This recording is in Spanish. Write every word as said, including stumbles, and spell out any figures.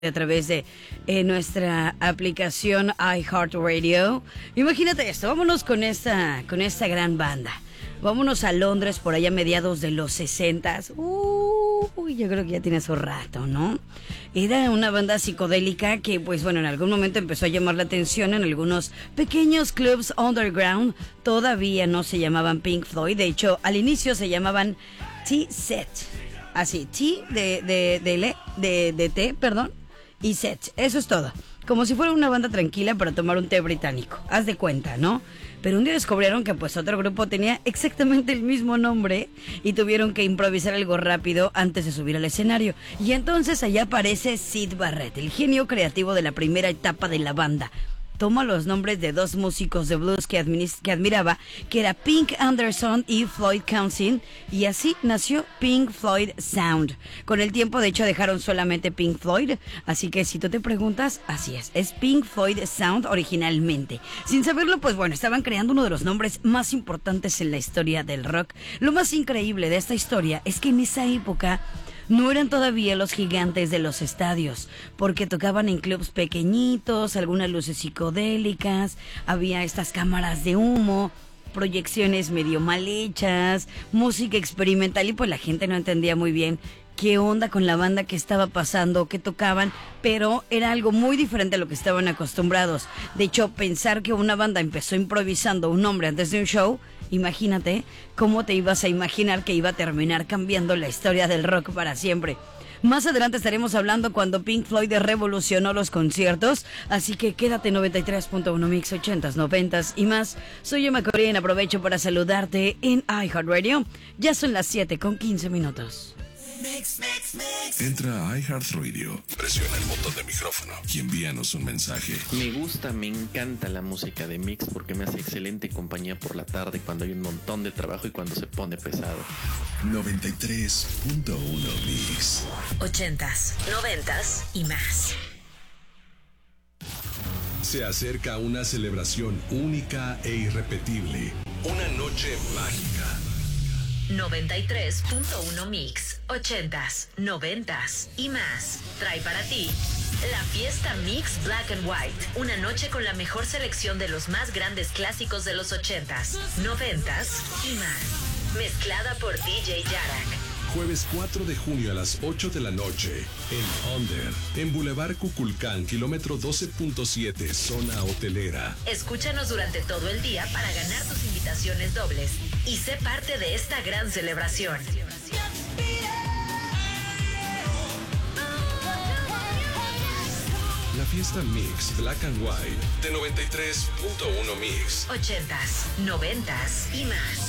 a través de eh, nuestra aplicación iHeartRadio. Imagínate esto, vámonos con esta, con esta gran banda. Vámonos a Londres por allá a mediados de los sesentas. Uy, yo creo que ya tiene su rato, ¿no? Era una banda psicodélica que, pues bueno, en algún momento empezó a llamar la atención en algunos pequeños clubs underground. Todavía no se llamaban Pink Floyd, de hecho, al inicio se llamaban T-Set. Así, T de, de, de, de, de, de té, perdón. Y Set, eso es todo. Como si fuera una banda tranquila para tomar un té británico. Haz de cuenta, ¿no? Pero un día descubrieron que pues otro grupo tenía exactamente el mismo nombre y tuvieron que improvisar algo rápido antes de subir al escenario. Y entonces allá aparece Syd Barrett, el genio creativo de la primera etapa de la banda. Toma los nombres de dos músicos de blues que, que admiraba, que era Pink Anderson y Floyd Cousin, y así nació Pink Floyd Sound. Con el tiempo, de hecho, dejaron solamente Pink Floyd, así que si tú te preguntas, así es, es Pink Floyd Sound originalmente. Sin saberlo, pues bueno, estaban creando uno de los nombres más importantes en la historia del rock. Lo más increíble de esta historia es que en esa época no eran todavía los gigantes de los estadios, porque tocaban en clubs pequeñitos, algunas luces psicodélicas, había estas cámaras de humo, proyecciones medio mal hechas, música experimental, y pues la gente no entendía muy bien qué onda con la banda, que estaba pasando, qué tocaban, pero era algo muy diferente a lo que estaban acostumbrados. De hecho, pensar que una banda empezó improvisando un nombre antes de un show, imagínate cómo te ibas a imaginar que iba a terminar cambiando la historia del rock para siempre. Más adelante estaremos hablando cuando Pink Floyd revolucionó los conciertos, así que quédate. Noventa y tres punto uno Mix, ochentas, noventas y más. Soy Emma Corien, aprovecho para saludarte en iHeartRadio. Ya son las siete con quince minutos. Mix, mix, mix. Entra a iHeartRadio, presiona el botón de micrófono y envíanos un mensaje. Me gusta, me encanta la música de Mix porque me hace excelente compañía por la tarde cuando hay un montón de trabajo y cuando se pone pesado. Noventa y tres punto uno Mix. Ochentas, noventas y más. Se acerca una celebración única e irrepetible. Una noche mágica. noventa y tres punto uno Mix, ochentas, noventas y más. Trae para ti la fiesta Mix Black and White. Una noche con la mejor selección de los más grandes clásicos de los ochentas, noventas y más. Mezclada por D J Yarak. Jueves cuatro de junio a las ocho de la noche en Under, en Boulevard Cuculcán, kilómetro doce punto siete, zona hotelera. Escúchanos durante todo el día para ganar tus invitaciones dobles y sé parte de esta gran celebración. La fiesta Mix Black and White de noventa y tres punto uno Mix. Ochentas, noventas y más.